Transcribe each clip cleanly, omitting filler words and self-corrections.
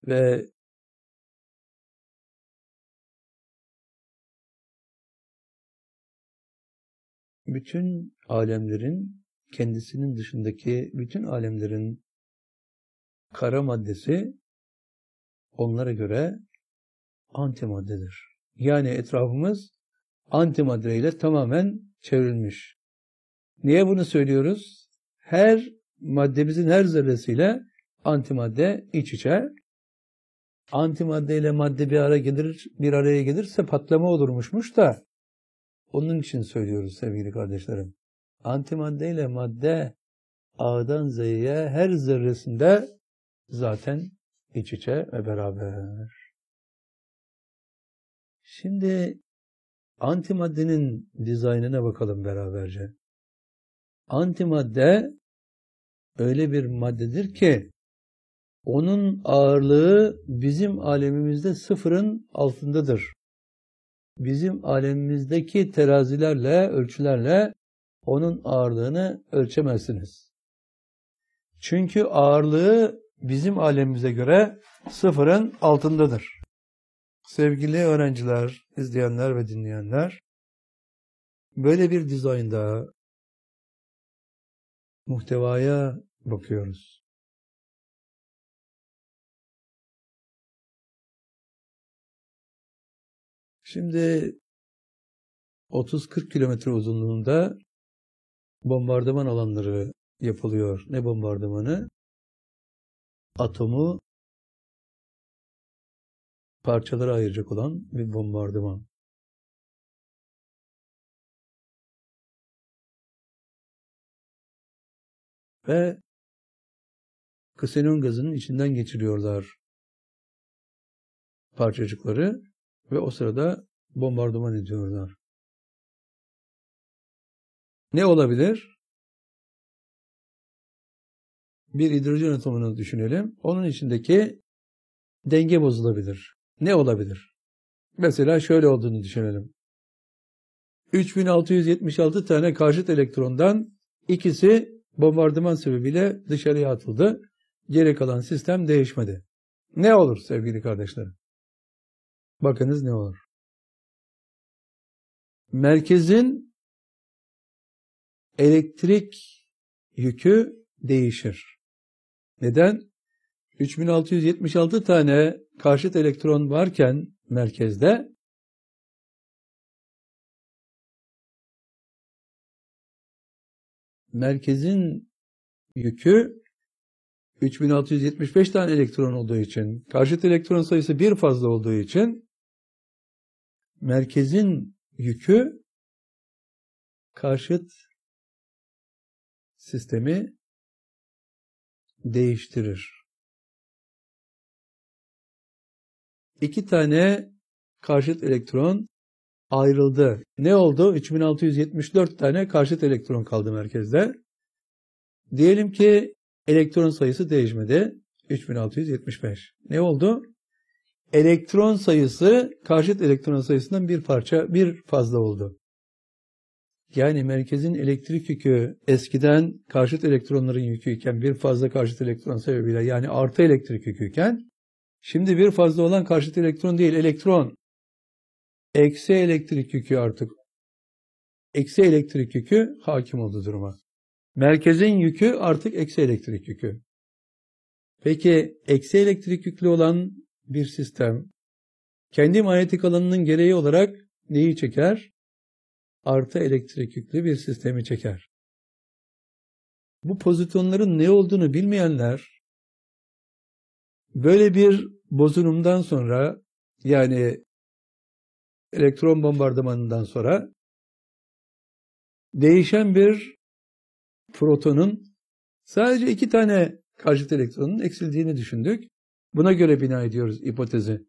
Ve bütün alemlerin, kendisinin dışındaki bütün alemlerin kara maddesi onlara göre antimaddedir. Yani etrafımız antimaddeyle tamamen çevrilmiş. Niye bunu söylüyoruz? Her maddemizin her zerresiyle antimadde iç içe. Antimadde ile madde bir araya gelirse patlama olurmuşmuş da onun için söylüyoruz sevgili kardeşlerim. Antimadde ile madde A'dan Z'ye her zerresinde zaten iç içe ve beraber. Şimdi antimaddenin dizaynına bakalım beraberce. Antimadde öyle bir maddedir ki onun ağırlığı bizim alemimizde sıfırın altındadır. Bizim alemimizdeki terazilerle, ölçülerle onun ağırlığını ölçemezsiniz. Çünkü ağırlığı bizim alemimize göre sıfırın altındadır. Sevgili öğrenciler, izleyenler ve dinleyenler, böyle bir dizaynda muhtevaya bakıyoruz. Şimdi 30-40 kilometre uzunluğunda bombardıman alanları yapılıyor. Ne bombardımanı? Atomu parçalara ayıracak olan bir bombardıman. Ve ksenon gazının içinden geçiriyorlar parçacıkları ve o sırada bombardıman ediyorlar. Ne olabilir? Bir hidrojen atomunu düşünelim. Onun içindeki denge bozulabilir. Ne olabilir? Mesela şöyle olduğunu düşünelim. 3676 tane karşıt elektrondan ikisi bombardıman sebebiyle dışarıya atıldı. Geri kalan sistem değişmedi. Ne olur sevgili kardeşlerim? Bakınız ne olur? Merkezin elektrik yükü değişir. Neden? 3676 tane karşıt elektron varken merkezde merkezin yükü 3675 tane elektron olduğu için, karşıt elektron sayısı bir fazla olduğu için merkezin yükü karşıt sistemi değiştirir. İki tane karşıt elektron ayrıldı. Ne oldu? 3674 tane karşıt elektron kaldı merkezde. Diyelim ki elektron sayısı değişmedi. 3675. Ne oldu? Elektron sayısı karşıt elektron sayısından bir fazla oldu. Yani merkezin elektrik yükü eskiden karşıt elektronların yüküyken bir fazla karşıt elektron sebebiyle yani artı elektrik yüküyken şimdi bir fazla olan karşıt elektron değil elektron eksi elektrik yükü artık eksi elektrik yükü hakim oldu duruma. Merkezin yükü artık eksi elektrik yükü. Peki eksi elektrik yüklü olan bir sistem kendi manyetik alanının gereği olarak neyi çeker? Artı elektrik yüklü bir sistemi çeker. Bu pozitonların ne olduğunu bilmeyenler böyle bir bozulumdan sonra yani elektron bombardımanından sonra değişen bir protonun sadece 2 tane karşıt elektronun eksildiğini düşündük. Buna göre bina ediyoruz hipotezi.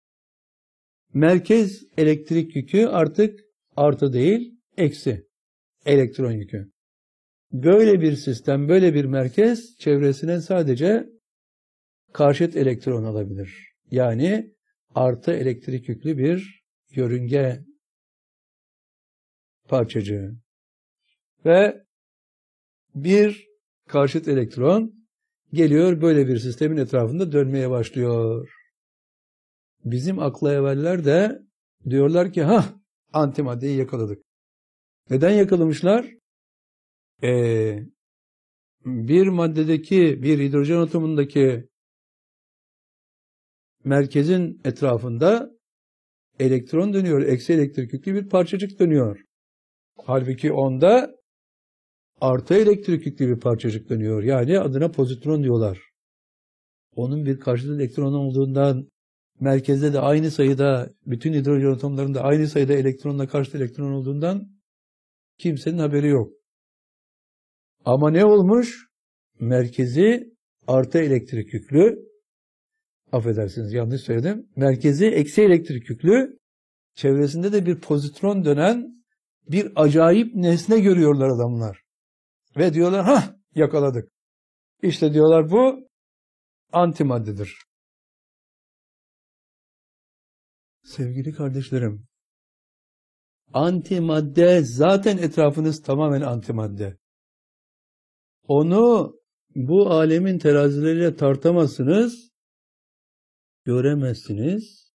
Merkez elektrik yükü artık artı değil, eksi elektron yükü. Böyle bir sistem, böyle bir merkez çevresine sadece karşıt elektron alabilir. Yani artı elektrik yüklü bir yörünge parçacığı. Ve bir karşıt elektron geliyor böyle bir sistemin etrafında dönmeye başlıyor. Bizim akla evveller de diyorlar ki antimaddeyi yakaladık. Neden yakalamışlar? Bir maddedeki, bir hidrojen atomundaki merkezin etrafında elektron dönüyor. Eksi elektrik yüklü bir parçacık dönüyor. Halbuki onda artı elektrik yüklü bir parçacık dönüyor. Yani adına pozitron diyorlar. Onun bir karşıt elektron olduğundan, merkezde de aynı sayıda, bütün hidrojen atomlarında aynı sayıda elektronla karşıt elektron olduğundan kimsenin haberi yok. Ama ne olmuş? Merkezi artı elektrik yüklü, affedersiniz yanlış söyledim, merkezi eksi elektrik yüklü, çevresinde de bir pozitron dönen bir acayip nesne görüyorlar adamlar. Ve diyorlar yakaladık. İşte diyorlar bu antimaddedir. Sevgili kardeşlerim, antimadde zaten etrafınız tamamen antimadde. Onu bu alemin terazileriyle tartamazsınız, göremezsiniz.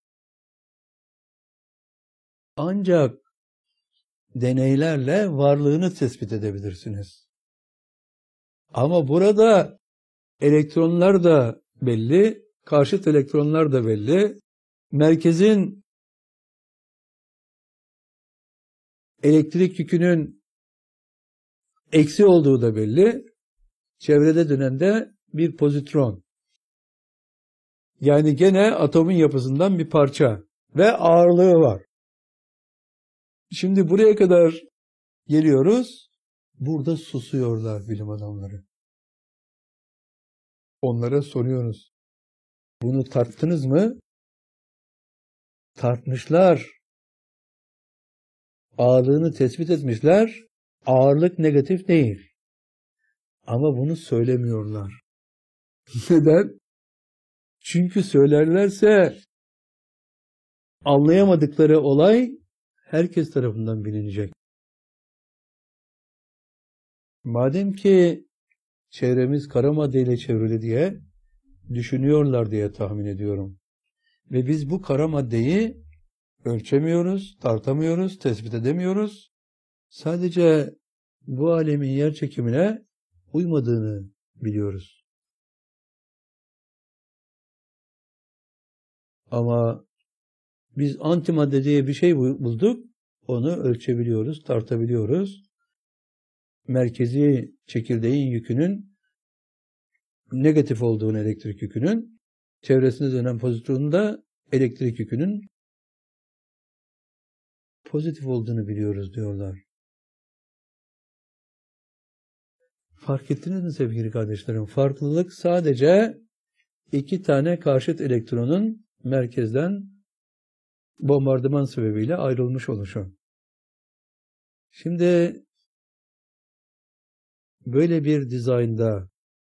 Ancak deneylerle varlığını tespit edebilirsiniz. Ama burada elektronlar da belli, karşıt elektronlar da belli. Merkezin elektrik yükünün eksi olduğu da belli. Çevrede dönen de bir pozitron. Yani gene atomun yapısından bir parça ve ağırlığı var. Şimdi buraya kadar geliyoruz. Burada susuyorlar bilim adamları. Onlara soruyoruz. Bunu tarttınız mı? Tartmışlar. Ağırlığını tespit etmişler. Ağırlık negatif değil. Ama bunu söylemiyorlar. Neden? Çünkü söylerlerse anlayamadıkları olay herkes tarafından bilinecek. Madem ki çevremiz kara maddeyle çevrili diye düşünüyorlar diye tahmin ediyorum. Ve biz bu kara maddeyi ölçemiyoruz, tartamıyoruz, tespit edemiyoruz. Sadece bu alemin yerçekimine uymadığını biliyoruz. Ama biz antimadde diye bir şey bulduk, onu ölçebiliyoruz, tartabiliyoruz. Merkezi çekirdeğin yükünün negatif olduğunu, elektrik yükünün, çevresinde dönen pozitronunda elektrik yükünün pozitif olduğunu biliyoruz diyorlar. Fark ettiniz mi sevgili kardeşlerim? Farklılık sadece iki tane karşıt elektronun merkezden bombardıman sebebiyle ayrılmış oluşu. Şimdi böyle bir dizaynda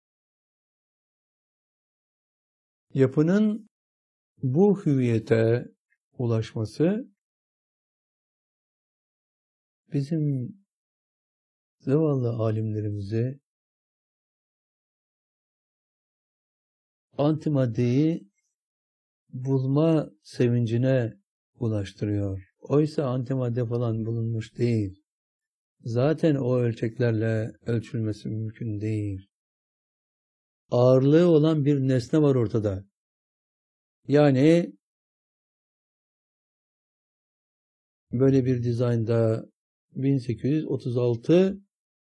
yapının bu hüviyete ulaşması bizim zavallı alimlerimizi antimaddeyi bulma sevincine ulaştırıyor. Oysa antimadde falan bulunmuş değil. Zaten o ölçeklerle ölçülmesi mümkün değil. Ağırlığı olan bir nesne var ortada. Yani böyle bir dizaynda 1836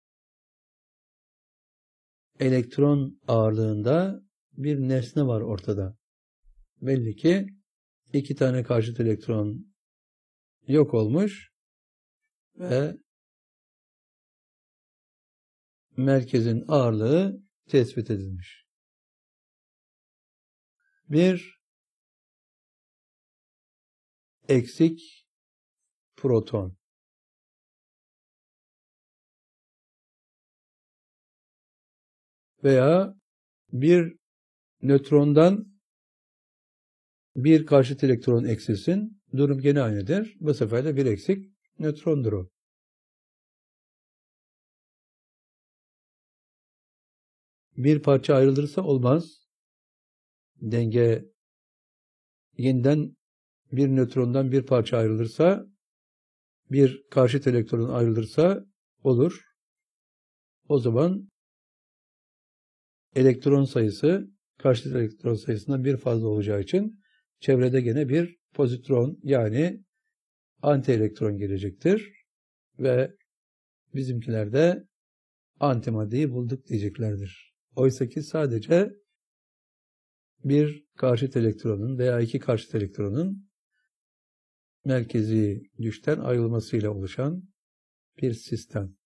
elektron ağırlığında bir nesne var ortada. Belli ki iki tane karşıt elektron yok olmuş ve merkezin ağırlığı tespit edilmiş. Bir eksik proton. Veya bir nötrondan bir karşıt elektron eksilsin. Durum gene aynıdır. Bu sefer de bir eksik nötrondur o. bir parça ayrılırsa olmaz. Denge yeniden bir nötrondan bir parça ayrılırsa, bir karşıt elektron ayrılırsa olur. O zaman elektron sayısı karşıt elektron sayısından bir fazla olacağı için çevrede gene bir pozitron yani antielektron gelecektir. Ve bizimkiler de antimaddeyi bulduk diyeceklerdir. Oysa ki sadece bir karşıt elektronun veya iki karşıt elektronun merkezi güçten ayrılmasıyla oluşan bir sistem.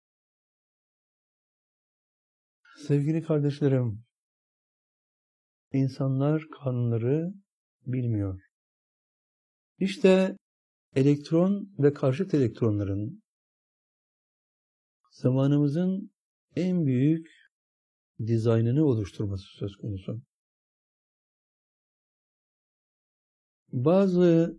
Sevgili kardeşlerim, insanlar kanunları bilmiyor. İşte elektron ve karşıt elektronların zamanımızın en büyük dizaynını oluşturması söz konusu. Bazı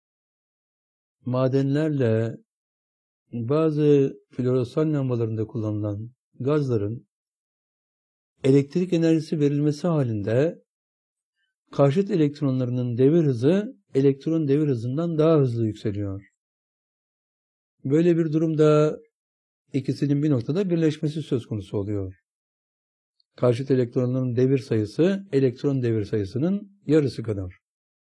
madenlerle, bazı floresan lambalarında kullanılan gazların elektrik enerjisi verilmesi halinde karşıt elektronlarının devir hızı elektron devir hızından daha hızlı yükseliyor. Böyle bir durumda ikisinin bir noktada birleşmesi söz konusu oluyor. Karşıt elektronların devir sayısı elektron devir sayısının yarısı kadar.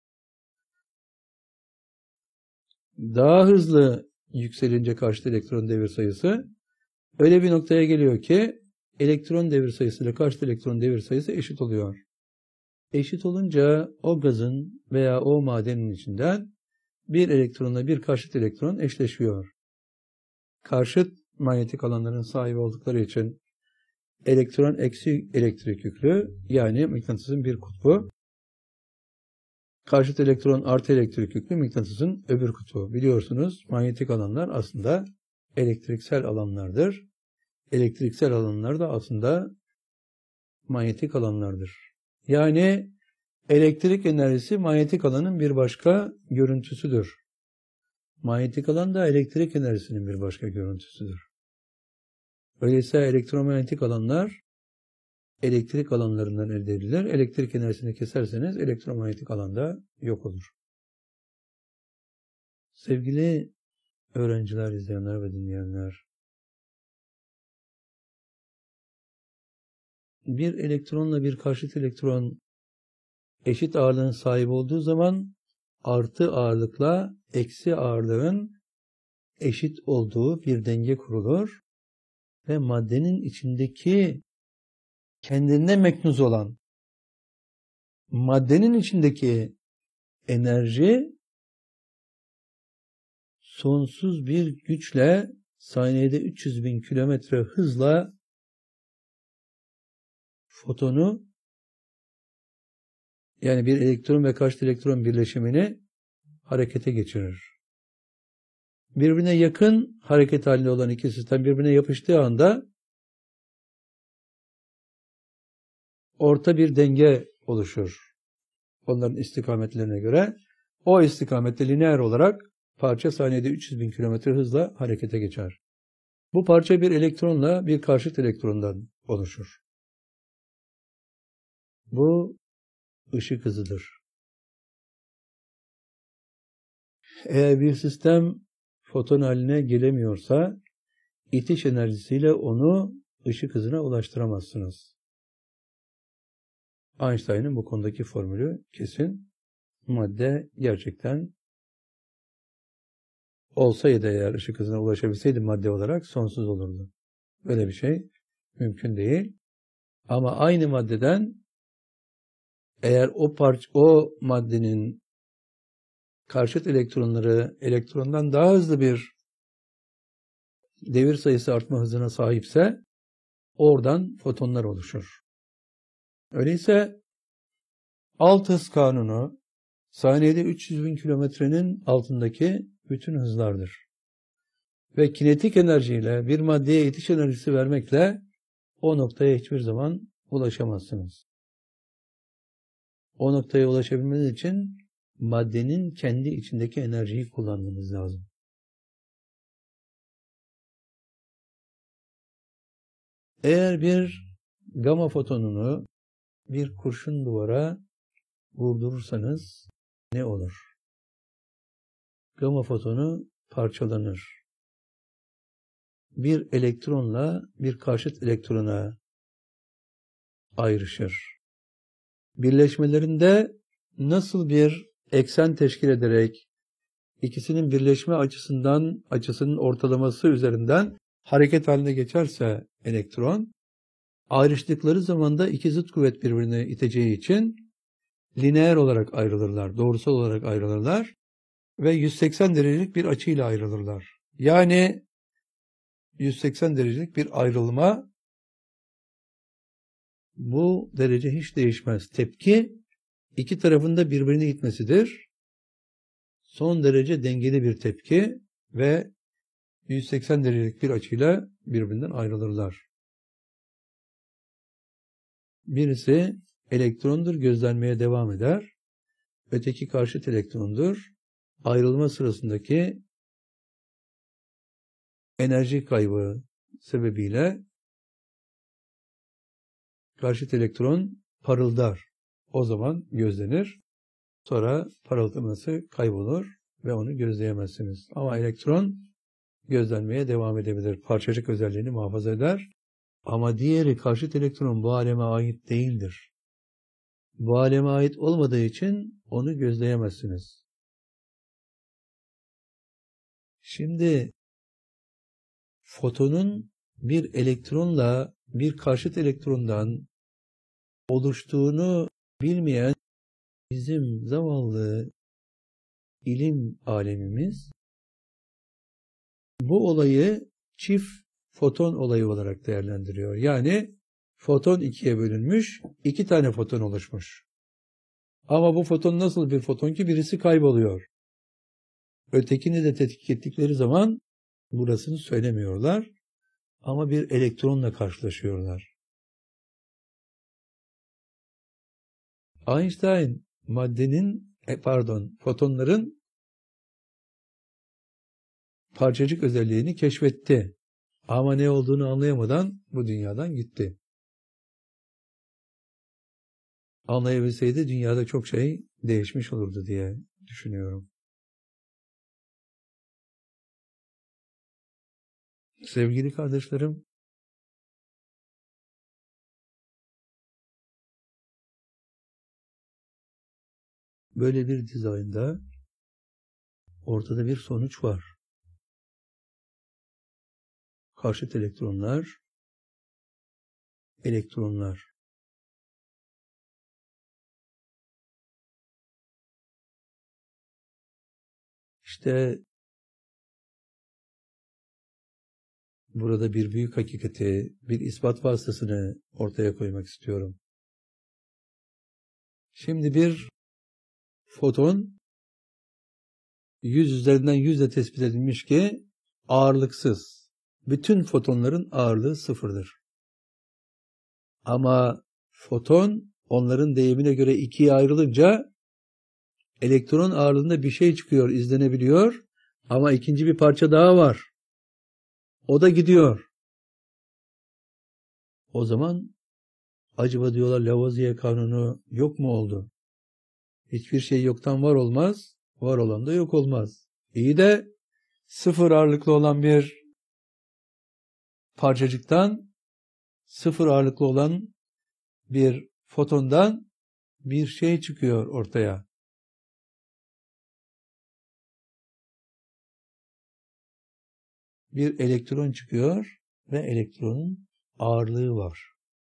Daha hızlı yükselince karşıt elektron devir sayısı öyle bir noktaya geliyor ki elektron devir sayısı ile karşıt elektron devir sayısı eşit oluyor. Eşit olunca o gazın veya o madenin içinden bir elektronla bir karşıt elektron eşleşiyor. Karşıt manyetik alanların sahibi oldukları için elektron eksi elektrik yüklü yani mıknatısın bir kutbu. Karşıt elektron artı elektrik yüklü mıknatısın öbür kutbu. Biliyorsunuz manyetik alanlar aslında elektriksel alanlardır. Elektriksel alanlar da aslında manyetik alanlardır. Yani elektrik enerjisi manyetik alanın bir başka görüntüsüdür. Manyetik alan da elektrik enerjisinin bir başka görüntüsüdür. Öyleyse elektromanyetik alanlar elektrik alanlarından elde edilir. Elektrik enerjisini keserseniz elektromanyetik alanda yok olur. Sevgili öğrenciler, izleyenler ve dinleyenler, bir elektronla bir karşıt elektron eşit ağırlığın sahibi olduğu zaman artı ağırlıkla eksi ağırlığın eşit olduğu bir denge kurulur ve maddenin içindeki kendine meknuz olan maddenin içindeki enerji sonsuz bir güçle saniyede 300.000 kilometre hızla fotonu yani bir elektron ve karşıt elektron birleşimini harekete geçirir. Birbirine yakın hareket halinde olan iki sistem birbirine yapıştığı anda orta bir denge oluşur. Onların istikametlerine göre o istikamette lineer olarak parça saniyede 300.000 kilometre hızla harekete geçer. Bu parça bir elektronla bir karşıt elektrondan oluşur. Bu ışık hızıdır. Eğer bir sistem foton haline gelemiyorsa itiş enerjisiyle onu ışık hızına ulaştıramazsınız. Einstein'ın bu konudaki formülü kesin. Madde gerçekten olsaydı eğer ışık hızına ulaşabilseydi madde olarak sonsuz olurdu. Böyle bir şey mümkün değil. Ama aynı maddeden eğer o maddenin karşıt elektronları elektrondan daha hızlı bir devir sayısı artma hızına sahipse oradan fotonlar oluşur. Öyleyse alt hız kanunu saniyede 300.000 kilometrenin altındaki bütün hızlardır. Ve kinetik enerjiyle bir maddeye itiş enerjisi vermekle o noktaya hiçbir zaman ulaşamazsınız. O noktaya ulaşabilmeniz için maddenin kendi içindeki enerjiyi kullanmanız lazım. Eğer bir Gama fotonunu bir kurşun duvara vurdurursanız ne olur? Gama fotonu parçalanır. Bir elektronla bir karşıt elektrona ayrışır. Birleşmelerinde nasıl bir eksen teşkil ederek ikisinin birleşme açısının ortalaması üzerinden hareket haline geçerse elektron, ayrıştıkları zaman da iki zıt kuvvet birbirine iteceği için lineer olarak ayrılırlar, doğrusal olarak ayrılırlar ve 180 derecelik bir açıyla ayrılırlar. Yani 180 derecelik bir ayrılma, bu derece hiç değişmez. Tepki iki tarafın da birbirine itmesidir. Son derece dengeli bir tepki ve 180 derecelik bir açıyla birbirinden ayrılırlar. Birisi elektrondur, gözlenmeye devam eder. Öteki karşıt elektrondur. Ayrılma sırasındaki enerji kaybı sebebiyle karşıt elektron parıldar. O zaman gözlenir. Sonra parıldaması kaybolur ve onu gözleyemezsiniz. Ama elektron gözlenmeye devam edebilir. Parçacık özelliğini muhafaza eder. Ama diğeri, karşıt elektron, bu aleme ait değildir. Bu aleme ait olmadığı için onu gözleyemezsiniz. Şimdi fotonun bir elektronla bir karşıt elektrondan oluştuğunu bilmeyen bizim zavallı ilim alemimiz bu olayı çift foton olayı olarak değerlendiriyor. Yani foton ikiye bölünmüş, iki tane foton oluşmuş. Ama bu foton nasıl bir foton ki birisi kayboluyor. Ötekini de tetkik ettikleri zaman burasını söylemiyorlar ama bir elektronla karşılaşıyorlar. Einstein fotonların parçacık özelliğini keşfetti. Ama ne olduğunu anlayamadan bu dünyadan gitti. Anlayabilseydi dünyada çok şey değişmiş olurdu diye düşünüyorum. Sevgili kardeşlerim, böyle bir dizaynda ortada bir sonuç var. Karşıt elektronlar. İşte burada bir büyük hakikati, bir ispat vasıtasını ortaya koymak istiyorum. Şimdi bir foton 100 üzerinden 100'le tespit edilmiş ki ağırlıksız. Bütün fotonların ağırlığı sıfırdır. Ama foton onların deyimine göre ikiye ayrılınca elektron ağırlığında bir şey çıkıyor, izlenebiliyor. Ama ikinci bir parça daha var. O da gidiyor. O zaman acaba diyorlar Lavoisier kanunu yok mu oldu? Hiçbir şey yoktan var olmaz, var olan da yok olmaz. İyi de sıfır ağırlıklı olan bir parçacıktan, sıfır ağırlıklı olan bir fotondan bir şey çıkıyor ortaya. Bir elektron çıkıyor ve elektronun ağırlığı var.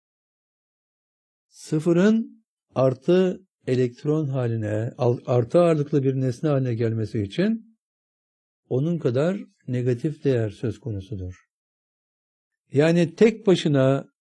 Sıfırın artı elektron haline, artı ağırlıklı bir nesne haline gelmesi için onun kadar negatif değer söz konusudur. Yani tek başına